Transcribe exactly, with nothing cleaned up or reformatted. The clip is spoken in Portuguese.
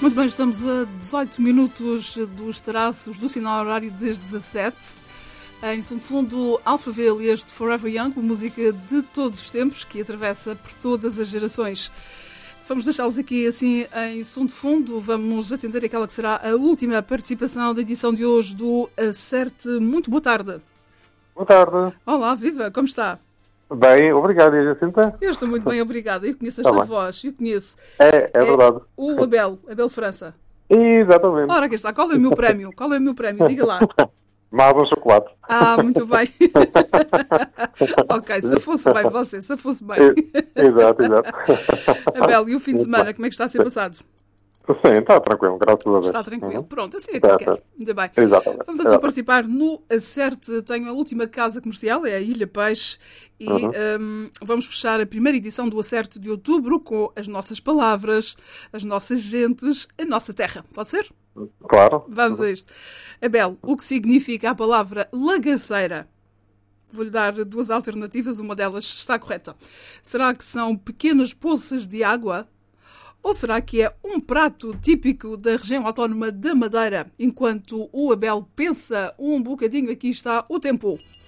Muito bem, estamos a dezoito minutos dos traços do sinal horário das dezassete. Em som de fundo, Alphaville e este Forever Young, uma música de todos os tempos que atravessa por todas as gerações. Vamos deixá-los aqui assim em som de fundo. Vamos atender aquela que será a última participação da edição de hoje do Acerte. Muito boa tarde. Boa tarde. Olá, viva, como está? Bem, obrigado, e a Jacinta? Eu estou muito bem, obrigada. Eu conheço esta Tá bem. voz, eu conheço. É, é verdade. O Abel, Abel França. Exatamente. Ora, aqui está. Qual é o meu prémio? Qual é o meu prémio? Diga lá. Mais um chocolate. Ah, muito bem. Ok, se fosse bem você, se fosse bem. Exato, exato. Abel, e o fim de Muito semana, bem. como é que está a ser passado? Sim, está tranquilo, graças a Deus. Está tranquilo. Uhum. Pronto, assim é que se Tá, quer. tá. Muito bem. Exatamente. Vamos então participar no Acerte. Tenho a última casa comercial, é a Ilha Peixe, e Uhum. hum, vamos fechar a primeira edição do Acerte de outubro com as nossas palavras, as nossas gentes, a nossa terra. Pode ser? Claro. Vamos a isto. Abel, o que significa a palavra lagaceira? Vou-lhe dar duas alternativas, uma delas está correta. Será que são pequenas poças de água? Ou será que é um prato típico da região autónoma da Madeira? Enquanto o Abel pensa um bocadinho, aqui está o tempo.